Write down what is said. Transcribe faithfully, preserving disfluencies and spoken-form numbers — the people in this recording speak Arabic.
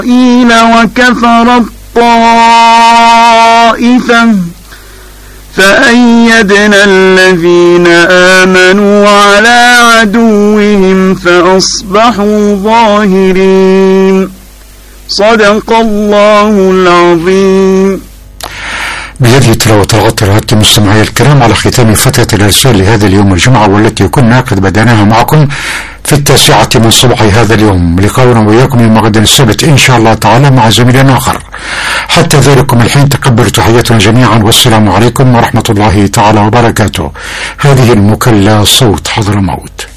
وكفر الطائفة فأيدنا الذين آمنوا على عدوهم فأصبحوا ظاهرين. صدق الله العظيم. بهذه التلاوة العطرة مستمعي الكرام على ختام فترة الإرسال لهذا اليوم الجمعة، والتي كنا قد بدأناها معكم في التاسعة من صباح هذا اليوم. لقاؤنا وإياكم يوم غد السبت إن شاء الله تعالى مع زميل آخر. حتى ذلكم الحين تقبلوا تحياتنا جميعا، والسلام عليكم ورحمة الله تعالى وبركاته. هذه المكلا صوت حضرموت.